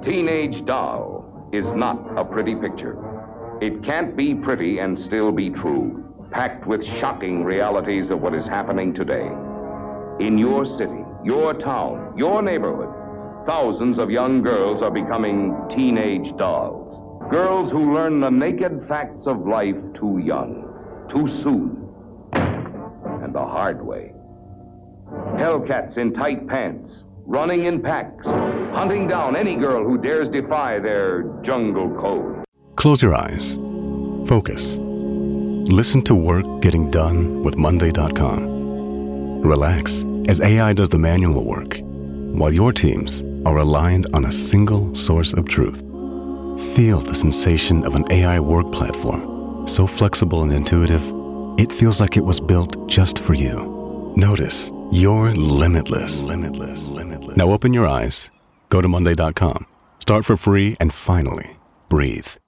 Teenage Doll is not a pretty picture. It can't be pretty and still be true, packed with shocking realities of what is happening today. In your city, your town, your neighborhood, thousands of young girls are becoming teenage dolls. Girls who learn the naked facts of life too young, too soon, and the hard way. Hellcats in tight pants, running in packs, hunting down any girl who dares defy their jungle code. Close your eyes. Focus. Listen to work getting done with Monday.com. Relax as AI does the manual work, while your teams are aligned on a single source of truth. Feel the sensation of an AI work platform, so flexible and intuitive, it feels like it was built just for you. Notice you're limitless. Now open your eyes, go to Monday.com, start for free, and finally, breathe.